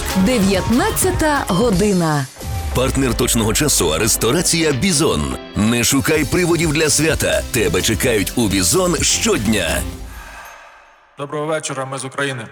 19 година. Партнер точного часу – ресторація «Бізон». Не шукай приводів для свята. Тебе чекають у «Бізон» щодня. Доброго вечора, ми з України.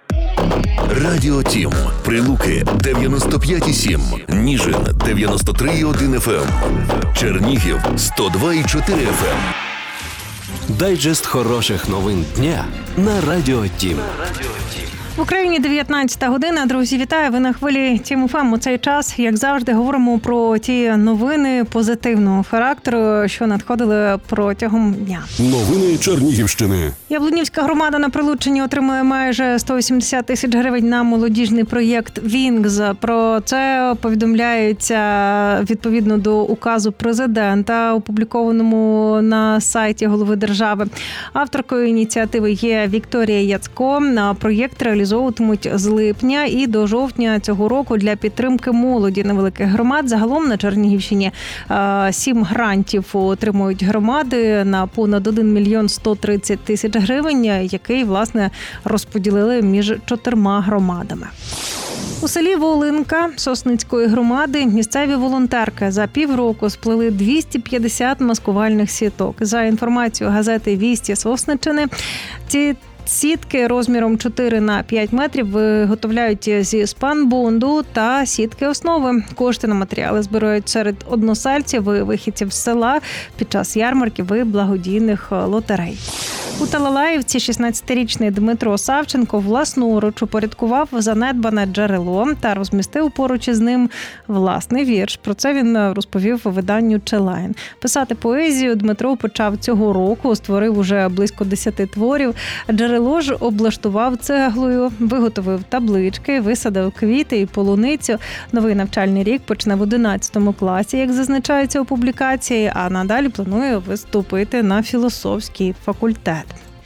Радіо Тім. Прилуки 95,7. Ніжин 93,1 FM. Чернігів 102,4 FM. Дайджест хороших новин дня на Радіо Тім. В Україні 19 година. Друзі, вітаю! Ви на хвилі Тім ФМ. У цей час, як завжди, говоримо про ті новини позитивного характеру, що надходили протягом дня. Новини Чернігівщини. Яблунівська громада на Прилуччині отримує майже 180 тисяч гривень на молодіжний проєкт «Вінгз». Про це повідомляється відповідно до указу президента, опублікованому на сайті голови держави. Авторкою ініціативи є Вікторія Яцко. Проєкт реалізовуватимуть з липня і до жовтня цього року для підтримки молоді невеликих громад. Загалом на Чернігівщині 7 грантів отримують громади на понад 1 мільйон 130 тисяч гривень, який, власне, розподілили між 4 громадами. У селі Волинка Сосницької громади місцеві волонтерки за півроку сплели 250 маскувальних сіток. За інформацією газети «Вісті Сосниччини», ці сітки розміром 4 на 5 метрів виготовляють зі спанбонду та сітки основи. Кошти на матеріали збирають серед односельців і вихідців з села під час ярмарків і благодійних лотерей. У Талалаївці 16-річний Дмитро Савченко власноруч упорядкував занедбане джерело та розмістив поруч із ним власний вірш. Про це він розповів виданню «Челайн». Писати поезію Дмитро почав цього року, створив уже близько 10 творів. Джерело ж облаштував цеглою, виготовив таблички, висадив квіти і полуницю. Новий навчальний рік почне в 11 класі, як зазначається у публікації, а надалі планує вступити на філософський факультет.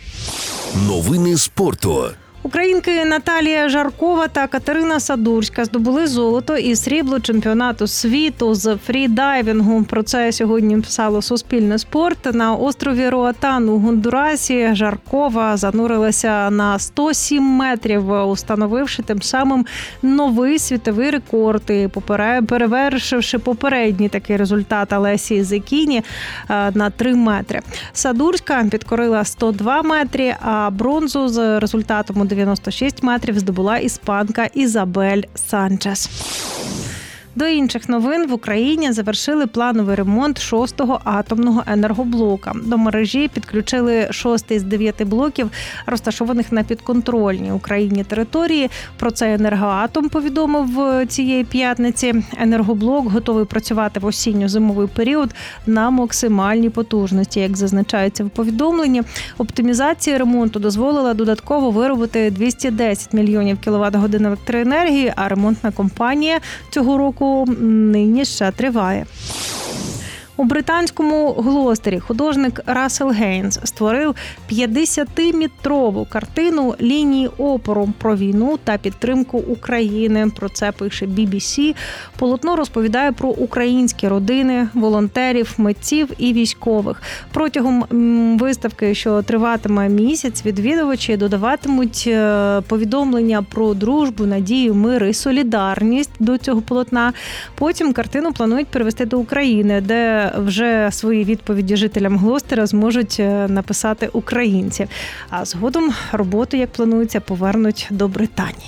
Новини спорту. Українки Наталія Жаркова та Катерина Садурська здобули золото і срібло чемпіонату світу з фрідайвінгу. Про це сьогодні писало Суспільне спорт. На острові Роатан у Гондурасі Жаркова занурилася на 107 метрів, установивши тим самим новий світовий рекорд і перевершивши попередній такий результат Алесії Зекіні на 3 метри. Садурська підкорила 102 метри, а бронзу з результатом 96 метрів здобула іспанка Ізабель Санчес. До інших новин в Україні завершили плановий ремонт 6-го атомного енергоблока. До мережі підключили 6-й з 9 блоків, розташованих на підконтрольній Україні території. Про це «Енергоатом» повідомив цієї п'ятниці. Енергоблок готовий працювати в осінньо-зимовий період на максимальній потужності. Як зазначається в повідомленні, оптимізація ремонту дозволила додатково виробити 210 мільйонів кіловат-годин електроенергії, а ремонтна кампанія цього року нині ще триває. У британському Глостері художник Рассел Гейнс створив 50-метрову картину лінії опору про війну та підтримку України. Про це пише BBC. Полотно розповідає про українські родини, волонтерів, митців і військових. Протягом виставки, що триватиме місяць, відвідувачі додаватимуть повідомлення про дружбу, надію, мир і солідарність до цього полотна. Потім картину планують перевести до України, де вже свої відповіді жителям Глостера зможуть написати українці. А згодом роботу, як планується, повернуть до Британії.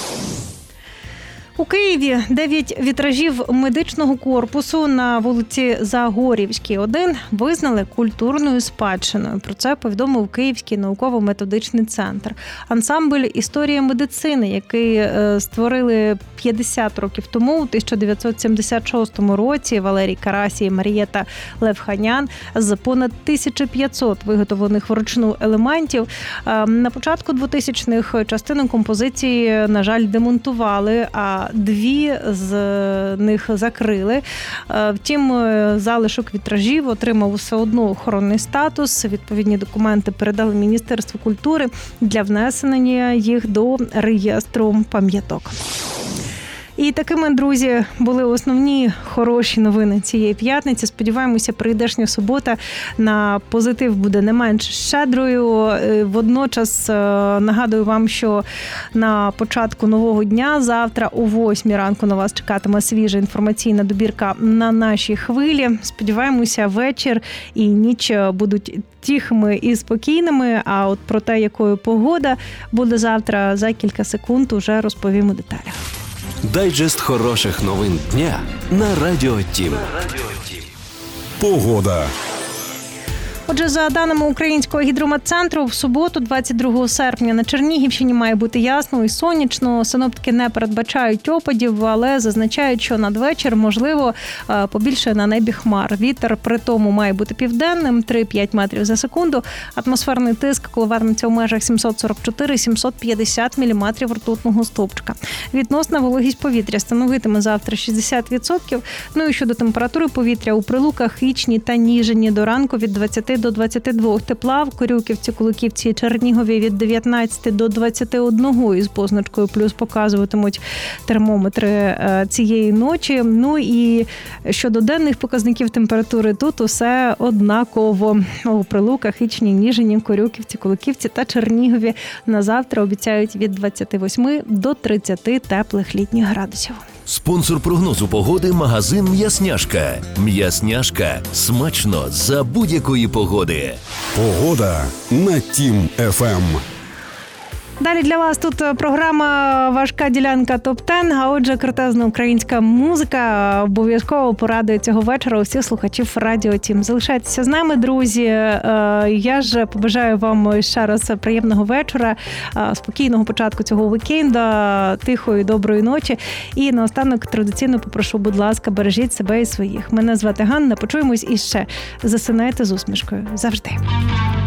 У Києві 9 вітражів медичного корпусу на вулиці Загорівській, 1 визнали культурною спадщиною. Про це повідомив Київський науково-методичний центр. Ансамбль «Історія медицини», який створили 50 років тому, у 1976 році, Валерій Карасій і Марієта Левханян, з понад 1500 виготовлених вручну елементів. На початку 2000-х частину композиції, на жаль, демонтували, а 2 з них закрили. Втім, залишок вітражів отримав все одно охоронний статус. Відповідні документи передали Міністерству культури для внесення їх до реєстру пам'яток. І такими, друзі, були основні хороші новини цієї п'ятниці. Сподіваємося, прийдешня субота на позитив буде не менш щедрою. Водночас нагадую вам, що на початку нового дня, завтра о 8 ранку на вас чекатиме свіжа інформаційна добірка на нашій хвилі. Сподіваємося, вечір і ніч будуть тихими і спокійними, а от про те, якою погода буде завтра, за кілька секунд уже розповім у деталях. Дайджест хороших новин дня на Радіо Тім. Погода. Отже, за даними Українського гідрометцентру, в суботу, 22 серпня, на Чернігівщині має бути ясно і сонячно. Синоптики не передбачають опадів, але зазначають, що надвечір, можливо, побільше на небі хмар. Вітер при тому має бути південним, 3-5 метрів за секунду. Атмосферний тиск коливатиметься у межах 744-750 міліметрів ртутного стовпчика. Відносна вологість повітря становитиме завтра 60%. Ну і щодо температури повітря, у Прилуках, Ічні та Ніжині до ранку від 20 до 22 тепла, в Корюківці, Куликівці і Чернігові від 19 до 21 із позначкою плюс показуватимуть термометри цієї ночі. Ну і щодо денних показників температури, тут усе однаково. У Прилуках, Ічні, Ніжині, Корюківці, Куликівці та Чернігові на завтра обіцяють від 28 до 30 теплих літніх градусів. Спонсор прогнозу погоди – магазин «М'ясняшка». «М'ясняшка» – смачно за будь-якої погоди. Погода на Тім ФМ. Далі для вас тут програма «Важка ділянка ТОП-10», а отже, крутезна українська музика обов'язково порадує цього вечора усіх слухачів Радіо Тім. Залишайтеся з нами, друзі. Я ж побажаю вам ще раз приємного вечора, спокійного початку цього вікенда, тихої, доброї ночі. І наостанок традиційно попрошу, будь ласка, бережіть себе і своїх. Мене звати Ганна. Почуємось і ще. Засинайте з усмішкою. Завжди.